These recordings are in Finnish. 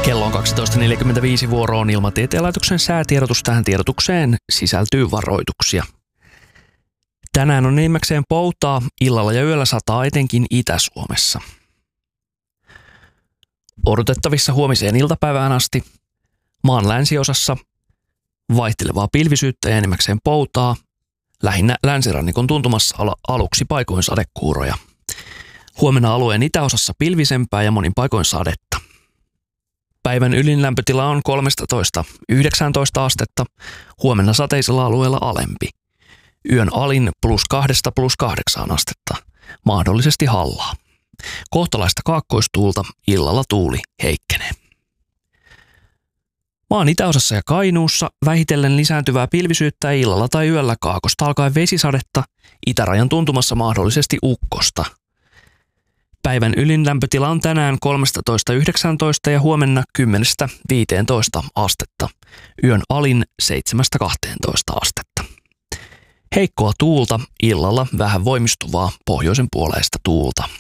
Kello on 12.45 vuoroon Ilmatieteen laitoksen säätiedotus. Tähän tiedotukseen sisältyy varoituksia. Tänään on enimmäkseen poutaa, illalla ja yöllä sataa etenkin Itä-Suomessa. Odotettavissa huomiseen iltapäivään asti maan länsiosassa vaihtelevaa pilvisyyttä ja enimmäkseen poutaa, lähinnä länsirannikon tuntumassa aluksi paikoin sadekuuroja. Huomenna alueen itäosassa pilvisempää ja monin paikoin sadetta. Päivän ylin lämpötila on 13–19 astetta, huomenna sateisella alueella alempi. Yön alin +2–+8 astetta, mahdollisesti hallaa. Kohtalaista kaakkoistuulta, illalla tuuli heikkenee. Maan itäosassa ja Kainuussa vähitellen lisääntyvää pilvisyyttä illalla tai yöllä kaakosta alkaen vesisadetta, itärajan tuntumassa mahdollisesti ukkosta. Päivän ylin lämpötila on tänään 13–19 ja huomenna 10–15 astetta. Yön alin 7–12 astetta. Heikkoa tuulta, illalla vähän voimistuvaa pohjoisen puoleista tuulta.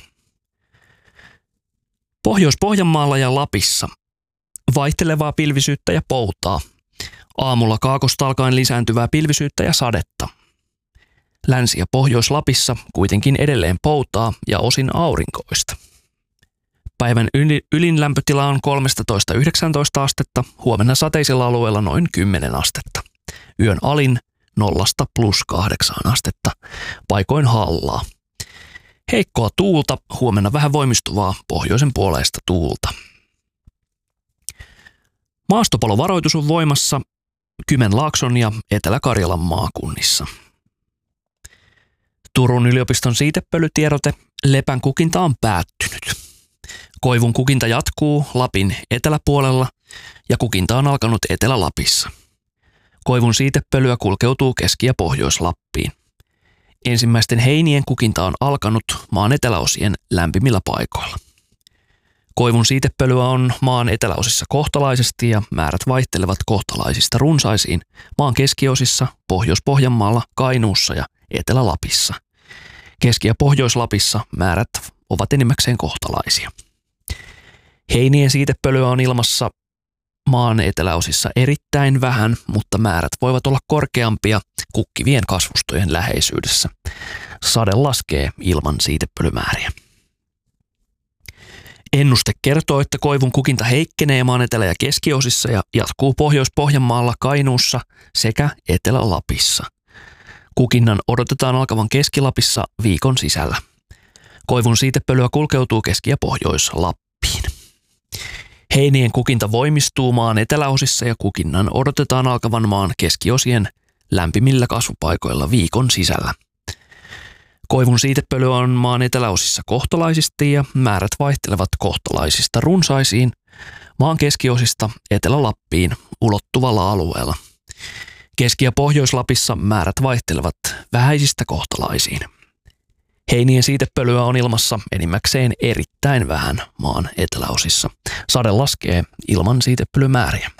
Pohjois-Pohjanmaalla ja Lapissa vaihtelevaa pilvisyyttä ja poutaa. Aamulla kaakosta alkaen lisääntyvää pilvisyyttä ja sadetta. Länsi- ja Pohjois-Lapissa kuitenkin edelleen poutaa ja osin aurinkoista. Päivän ylin lämpötila on 13–19 astetta, huomenna sateisella alueella noin 10 astetta. Yön alin 0–+8 astetta, paikoin hallaa. Heikkoa tuulta, huomenna vähän voimistuvaa pohjoisen puoleista tuulta. Maastopalovaroitus on voimassa Kymenlaakson ja Etelä-Karjalan maakunnissa. Turun yliopiston siitepölytiedote: Lepän kukinta on päättynyt. Koivun kukinta jatkuu Lapin eteläpuolella ja kukinta on alkanut Etelä-Lapissa. Koivun siitepölyä kulkeutuu Keski- ja Pohjois-Lappiin. Ensimmäisten heinien kukinta on alkanut maan eteläosien lämpimillä paikoilla. Koivun siitepölyä on maan eteläosissa kohtalaisesti ja määrät vaihtelevat kohtalaisista runsaisiin maan keskiosissa, Pohjois-Pohjanmaalla, Kainuussa ja Etelä-Lapissa. Keski- ja Pohjois-Lapissa määrät ovat enimmäkseen kohtalaisia. Heinien siitepölyä on ilmassa maan eteläosissa erittäin vähän, mutta määrät voivat olla korkeampia kukkivien kasvustojen läheisyydessä. Sade laskee ilman siitepölymääriä. Ennuste kertoo, että koivun kukinta heikkenee maan etelä- ja keskiosissa ja jatkuu Pohjois-Pohjanmaalla, Kainuussa sekä Etelä-Lapissa. Kukinnan odotetaan alkavan Keski-Lapissa viikon sisällä. Koivun siitepölyä kulkeutuu Keski- ja Pohjois-Lappiin. Heinien kukinta voimistuu maan eteläosissa ja kukinnan odotetaan alkavan maan keskiosien lämpimillä kasvupaikoilla viikon sisällä. Koivun siitepölyä on maan eteläosissa kohtalaisesti ja määrät vaihtelevat kohtalaisista runsaisiin maan keskiosista Etelä-Lappiin ulottuvalla alueella. Keski- ja Pohjois-Lapissa määrät vaihtelevat vähäisistä kohtalaisiin. Heinien siitepölyä on ilmassa enimmäkseen erittäin vähän maan eteläosissa. Sade laskee ilman siitepölymääriä.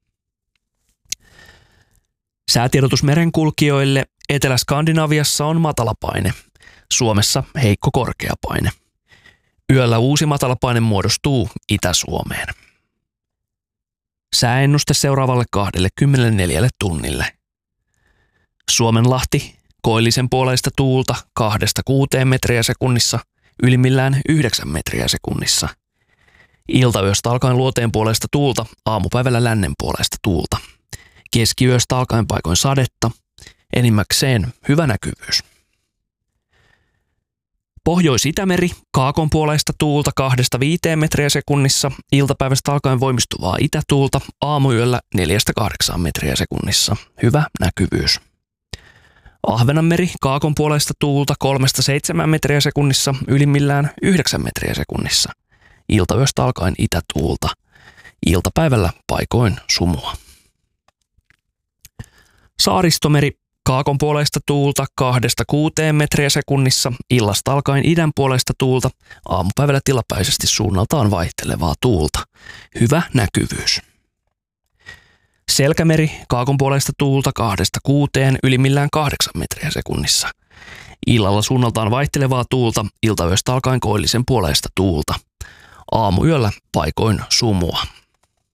Säätiedotus merenkulkijoille: Etelä-Skandinaviassa on matalapaine. Suomessa heikko korkeapaine. Yöllä uusi matalapaine muodostuu Itä-Suomeen. Sääennuste seuraavalle 24 tunnille. Suomenlahti, koillisen puoleista tuulta 2–6 metriä sekunnissa, ylimmillään 9 metriä sekunnissa. Iltayöstä alkaen luoteen puoleista tuulta, aamupäivällä lännen puoleista tuulta. Keskiyöstä alkaen paikoin sadetta, enimmäkseen hyvä näkyvyys. Pohjois-Itämeri, kaakon puoleista tuulta 2–5 metriä sekunnissa, iltapäivästä alkaen voimistuvaa itätuulta, aamuyöllä 4–8 metriä sekunnissa, hyvä näkyvyys. Ahvenanmeri, kaakon puoleista tuulta 3–7 metriä sekunnissa, ylimmillään 9 metriä sekunnissa, iltayöstä alkaen itätuulta, iltapäivällä paikoin sumua. Saaristomeri, kaakon puoleista tuulta 2–6 metriä sekunnissa, illasta alkaen idän puolesta tuulta, aamupäivällä tilapäisesti suunnaltaan vaihtelevaa tuulta. Hyvä näkyvyys. Selkämeri, kaakon puoleista tuulta 2–6, ylimmillään 8 metriä sekunnissa. Illalla suunnaltaan vaihtelevaa tuulta, iltayöstä alkaen koillisen puoleista tuulta. Aamuyöllä paikoin sumua.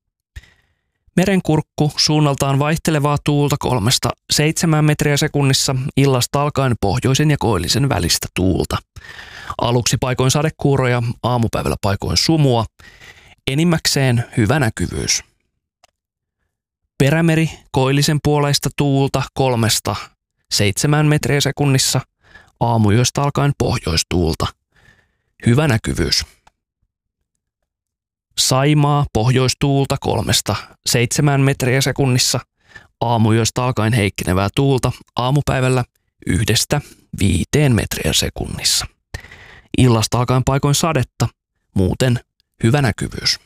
Merenkurkku suunnaltaan vaihtelevaa tuulta 3-7 metriä sekunnissa, illasta alkaen pohjoisen ja koillisen välistä tuulta. Aluksi paikoin sadekuuroja, aamupäivällä paikoin sumua, enimmäkseen hyvä näkyvyys. Perämeri koillisen puoleista tuulta 3-7 metriä sekunnissa, aamuyöstä alkaen pohjoistuulta. Hyvä näkyvyys. Saimaa pohjoistuulta 3-7 metriä sekunnissa, aamuyöstä alkaen heikkenevää tuulta, aamupäivällä 1-5 metriä sekunnissa. Illasta alkaen paikoin sadetta, muuten hyvä näkyvyys.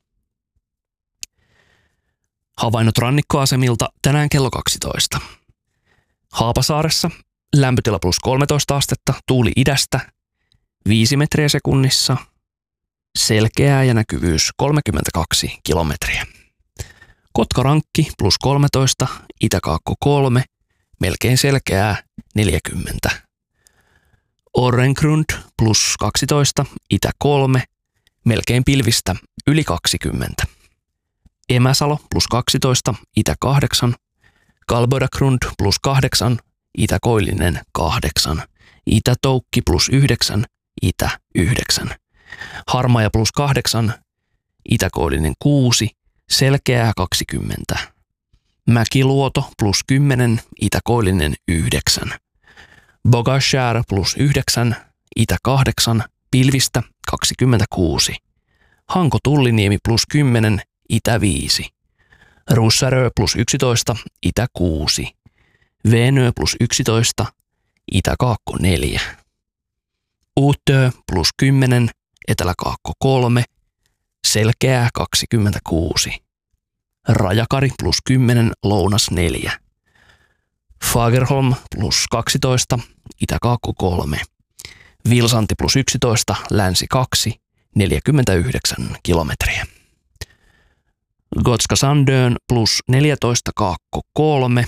Havainnot rannikkoasemilta tänään kello 12. Haapasaaressa lämpötila +13 astetta, tuuli idästä 5 metriä sekunnissa, selkeää ja näkyvyys 32 kilometriä. Kotkarankki +13, itäkaakko 3, melkein selkeää 40. Orrengrund +12, itä 3, melkein pilvistä yli 20. Emäsalo +12, itä 8, Kalbodagrund +8, itä koillinen 8, Itä-Toukki +9, itä 9. Harmaja +8, itäkoillinen 6, selkeää 20. Mäkiluoto +10, itäkoillinen 9. Bogashär +9, itä 8, pilvistä 26. Hanko-Tulliniemi +10, itä 5. Russarö +11, itä 6. Venö +11, itäkaakko 4. Uutö +10, eteläkaakko 3, selkeää 26. Rajakari +10, lounas 4. Fagerholm +12, itäkaakko 3. Vilsanti +11, länsi 2, 49 kilometriä. Gotska Sandön +14, kaakko 3.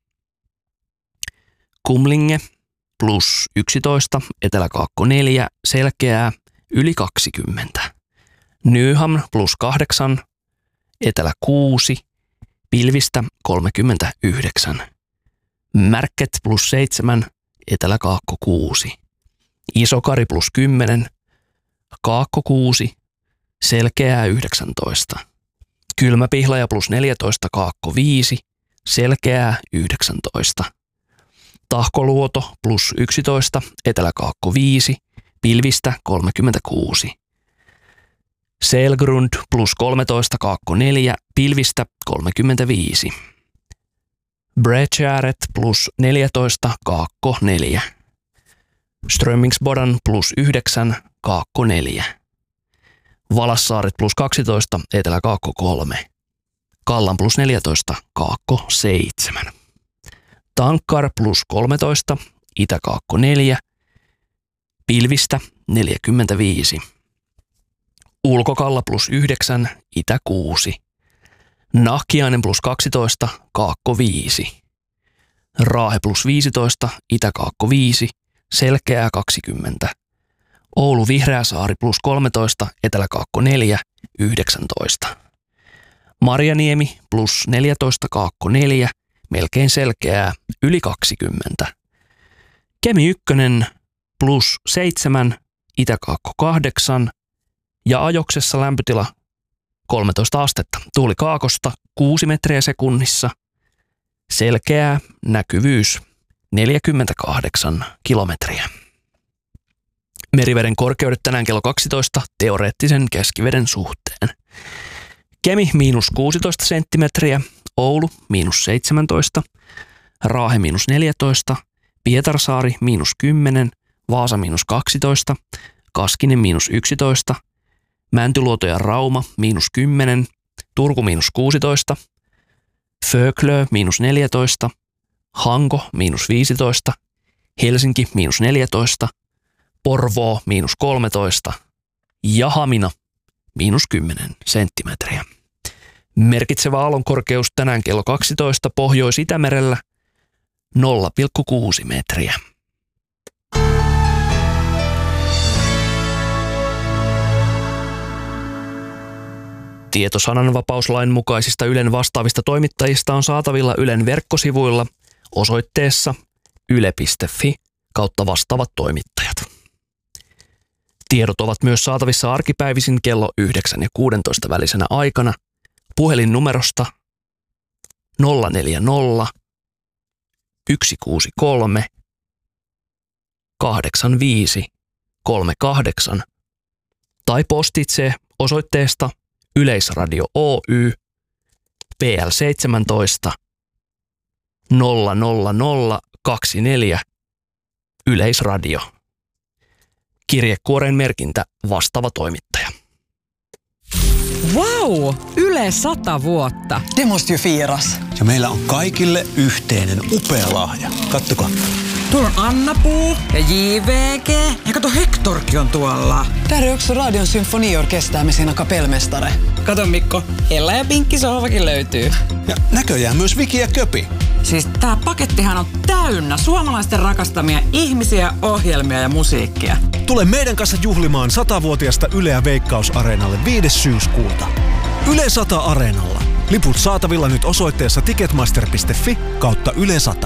Kumlinge +11, eteläkaakko 4, selkeää yli 20. Nyham +8, etelä 6, pilvistä 39. Märket +7, eteläkaakko 6. Isokari +10, kaakko 6, selkeää 19. Kylmäpihlaja +14, kaakko 5, selkeää 19. Tahkoluoto +11, eteläkaakko 5, pilvistä 36. Selgrund +13, kaakko 4, pilvistä 35. Bredgäret +14, kaakko 4. Strömmingsbodan +9, kaakko 4. Valassaaret +12, eteläkaakko 3. Kallan +14, kaakko 7. Tankkar +13, itäkaakko 4, pilvistä 45. Ulkokalla +9, itä 6. Nahkiainen +12, kaakko 5. Raahe +15, itäkaakko 5, selkeää 20. Oulu Vihreäsaari +13, eteläkaakko 4, 19. Marjaniemi +14, kaakko 4, melkein selkeää yli 20. Kemi 1 +7, itäkaakko 8 ja Ajoksessa lämpötila 13 astetta. Tuuli kaakosta 6 metriä sekunnissa, selkeää näkyvyys 48 kilometriä. Meriveden korkeudet tänään kello 12 teoreettisen keskiveden suhteen. Kemi -16 senttimetriä, Oulu -17, Raahe -14, Pietarsaari -10, Vaasa -12, Kaskinen -11, Mäntyluoto ja Rauma -10, Turku -16, Föglö -14, Hanko -15, Helsinki -14, Porvoo -13 ja Hamina -10 senttimetriä. Merkitsevä aallonkorkeus tänään kello 12 Pohjois-Itämerellä 0,6 metriä. Tieto sananvapauslain mukaisista Ylen vastaavista toimittajista on saatavilla Ylen verkkosivuilla osoitteessa yle.fi/vastaavat toimittajat. Tiedot ovat myös saatavissa arkipäivisin kello 9 ja 16 välisenä aikana puhelinnumerosta 040 163 85 38 tai postitse osoitteesta Yleisradio Oy PL 17 00024 Yleisradio. Kirjekuoreen merkintä vastaava toimittaja. Wow! Yle 100 vuotta. Det måste ju firas. Ja meillä on kaikille yhteinen upea lahja. Kattokaa. Tuolla on Anna-Puu ja JVG. Ja kato, Hectorkin on tuolla. Där är också Radion symfoniorkester med sina kapellmästare. Kato Mikko, Ella ja Pinkki sohvakin löytyy. Ja näköjään myös Viki ja Köpi. Siis tää pakettihan on täynnä suomalaisten rakastamia ihmisiä, ohjelmia ja musiikkia. Tule meidän kanssa juhlimaan 100-vuotiasta Yleä Veikkaus-areenalle 5. syyskuuta. Yle 100 Areenalla. Liput saatavilla nyt osoitteessa ticketmaster.fi/Yle 100.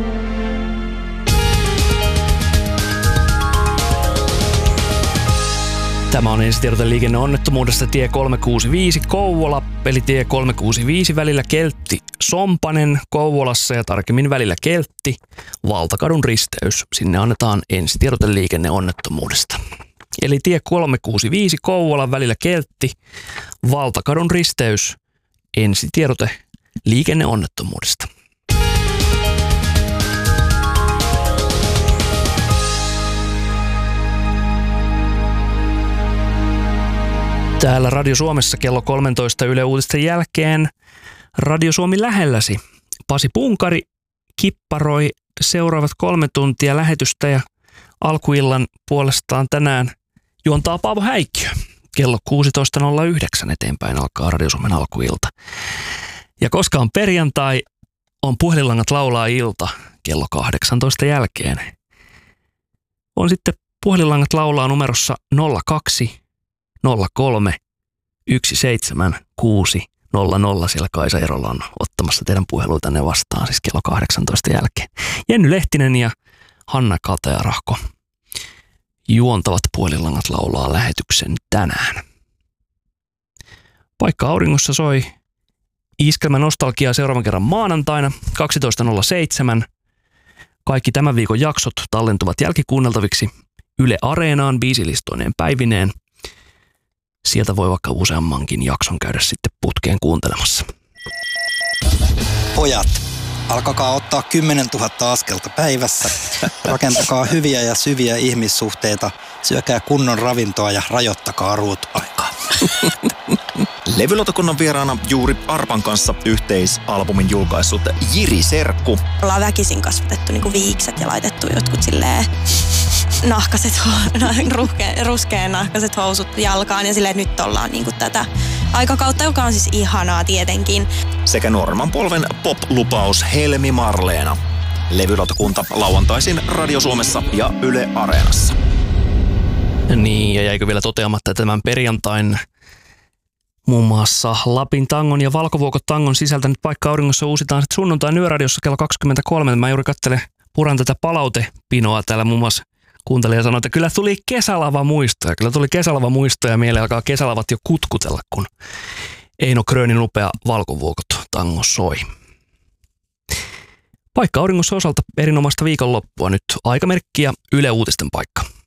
Tämä on ensitiedote liikenneonnettomuudesta tie 365 Kouvola, eli tie 365 välillä Keltti-Sompanen Kouvolassa ja tarkemmin välillä Keltti, Valtakadun risteys. Sinne annetaan ensitiedote liikenneonnettomuudesta. Eli tie 365 Kouvolan välillä Keltti, Valtakadun risteys, ensitiedote liikenneonnettomuudesta. Täällä Radio Suomessa kello 13 Yle Uutisten jälkeen Radio Suomi lähelläsi. Pasi Punkari kipparoi seuraavat 3 tuntia lähetystä ja alkuillan puolestaan tänään juontaa Paavo Häikkiö. Kello 16.09 eteenpäin alkaa Radio Suomen alkuilta. Ja koska on perjantai, on Puhelinlangat laulaa ilta kello 18 jälkeen. On sitten Puhelinlangat laulaa numerossa 02 03 17600. Siellä Kaisa Erola on ottamassa teidän puheluitanne vastaan siis kello 18 jälkeen. Jenny Lehtinen ja Hanna Katajarahko juontavat Puhelinlangat laulaa lähetyksen tänään. Paikka auringossa soi Iskelmä nostalgiaa seuraavan kerran maanantaina 12.07. Kaikki tämän viikon jaksot tallentuvat jälkikuunneltaviksi Yle Areenaan biisilistoineen päivineen. Sieltä voi vaikka useammankin jakson käydä sitten putkeen kuuntelemassa. Pojat, alkakaa ottaa 10 000 askelta päivässä. Rakentakaa hyviä ja syviä ihmissuhteita. Syökää kunnon ravintoa ja rajoittakaa ruutuaikaa. Levylautakunnan vieraana juuri Arpan kanssa yhteisalbumin julkaissut Jiri Serkku. Ollaan väkisin kasvatettu niinku viikset ja laitettu jotkut silleen ruskeen nahkaset housut jalkaan ja silleen, että nyt ollaan niinku tätä aikakautta, joka on siis ihanaa tietenkin. Sekä nuoremman polven pop-lupaus Helmi Marleena. Levylautakunta lauantaisin Radio Suomessa ja Yle Areenassa. Niin, ja jäikö vielä toteamatta, että tämän perjantain muun muassa Lapin tangon ja Valkovuokot tangon sisältä nyt Paikka auringossa uusitaan sitten sunnuntain yöradiossa kello 23. Mä juuri puran tätä palautepinoa täällä muun muassa kuuntelija sanoi, että kyllä tuli kesälava muistoja. Mieleen alkaa kesälavat jo kutkutella, kun Eino Krönin upea Valkovuokot tango soi. Paikka auringossa osalta erinomaista viikonloppua nyt aikamerkki ja Yle Uutisten paikka.